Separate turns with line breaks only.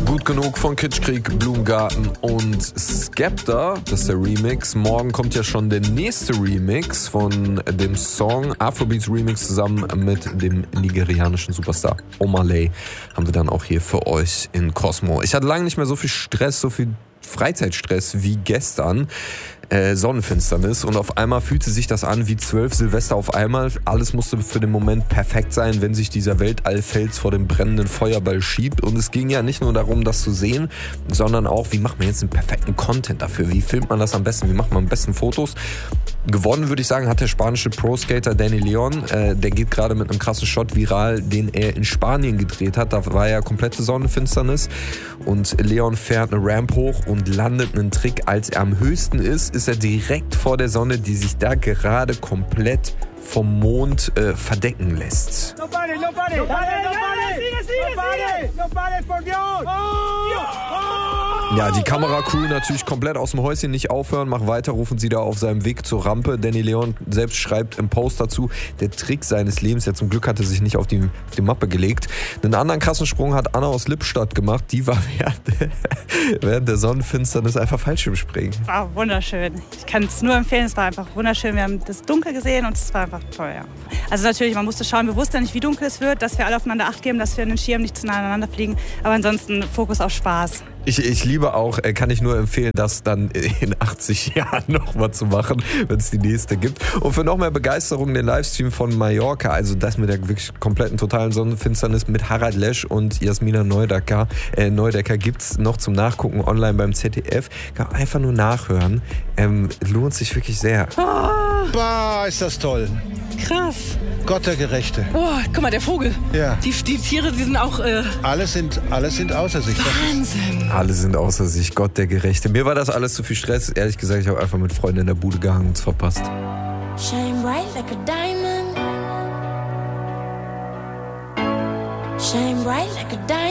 Gut genug von Kitschkrieg, Blumengarten und Skepta. Das ist der Remix. Morgen kommt ja schon der nächste Remix von dem Song. Afrobeats Remix zusammen mit dem nigerianischen Superstar Omah Lay haben wir dann auch hier für euch in Cosmo. Ich hatte lange nicht mehr so viel Stress, so viel Freizeitstress wie gestern. Sonnenfinsternis und auf einmal fühlte sich das an wie 12 Silvester auf einmal. Alles musste für den Moment perfekt sein, wenn sich dieser Weltallfels vor dem brennenden Feuerball schiebt. Und es ging ja nicht nur darum, das zu sehen, sondern auch, wie macht man jetzt einen perfekten Content dafür? Wie filmt man das am besten? Wie macht man am besten Fotos? Gewonnen, würde ich sagen, hat der spanische Pro-Skater Danny Leon. Der geht gerade mit einem krassen Shot viral, den er in Spanien gedreht hat. Da war ja komplette Sonnenfinsternis und Leon fährt eine Ramp hoch und landet einen Trick. Als er am höchsten ist er direkt vor der Sonne, die sich da gerade komplett vom Mond verdecken lässt. Ja, die Kameracrew natürlich komplett aus dem Häuschen, nicht aufhören, mach weiter, rufen sie da auf seinem Weg zur Rampe. Danny Leon selbst schreibt im Post dazu, der Trick seines Lebens, ja zum Glück hat er sich nicht auf die Mappe gelegt. Einen anderen krassen Sprung hat Anna aus Lippstadt gemacht, die war während der Sonnenfinsternis einfach Fallschirmspringen.
War wunderschön. Ich kann es nur empfehlen, es war einfach wunderschön. Wir haben das Dunkel gesehen und es war einfach toll, ja. Also natürlich, man musste schauen, wir wussten ja nicht, wie dunkel es wird, dass wir alle aufeinander Acht geben, dass wir in den Schirm nicht zu nah aneinander fliegen, aber ansonsten Fokus auf Spaß.
Ich liebe auch, kann ich nur empfehlen, das dann in 80 Jahren nochmal zu machen, wenn es die nächste gibt. Und für noch mehr Begeisterung den Livestream von Mallorca, also das mit der wirklich kompletten totalen Sonnenfinsternis mit Harald Lesch und Jasmina Neudecker gibt's noch zum Nachgucken online beim ZDF. Kann einfach nur nachhören. Lohnt sich wirklich sehr.
Bah, ist das toll.
Krass.
Gott der Gerechte.
Oh, guck mal, der Vogel.
Ja.
Die Tiere, die sind auch...
Alle sind außer sich.
Wahnsinn.
Alle sind außer sich, Gott der Gerechte. Mir war das alles zu viel Stress. Ehrlich gesagt, ich habe einfach mit Freunden in der Bude gehangen und es verpasst.
Shine bright like a diamond. Shine bright like a diamond.